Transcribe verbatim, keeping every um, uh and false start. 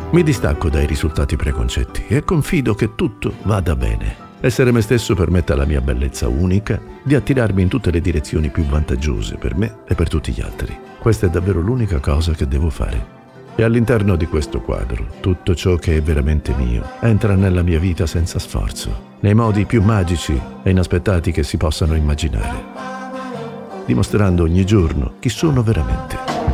Mi distacco dai risultati preconcetti e confido che tutto vada bene. Essere me stesso permette alla mia bellezza unica di attirarmi in tutte le direzioni più vantaggiose per me e per tutti gli altri. Questa è davvero l'unica cosa che devo fare. E all'interno di questo quadro, tutto ciò che è veramente mio entra nella mia vita senza sforzo, nei modi più magici e inaspettati che si possano immaginare, dimostrando ogni giorno chi sono veramente.